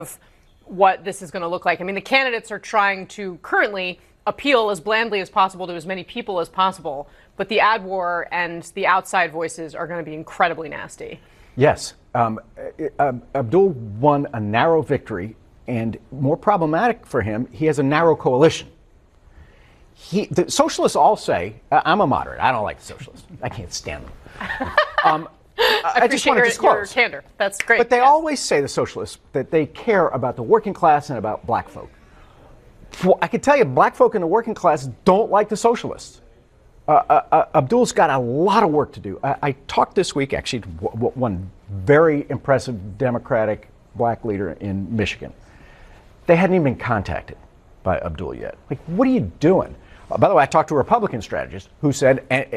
of what this is going to look like. I mean, the candidates are trying to currently appeal as blandly as possible to as many people as possible, but the ad war and the outside voices are going to be incredibly nasty. Yes. Abdul won a narrow victory, and more problematic for him, he has a narrow coalition. The socialists all say, I'm a moderate. I don't like the socialists. I can't stand them. I just want to disclose. Your candor. That's great. But they always say, the socialists, that they care about the working class and about black folk. Well, I can tell you, black folk in the working class don't like the socialists. Abdul's got a lot of work to do. I talked this week, actually, to one very impressive Democratic black leader in Michigan. They hadn't even been contacted by Abdul yet. Like, what are you doing? By the way, I talked to a Republican strategist who said,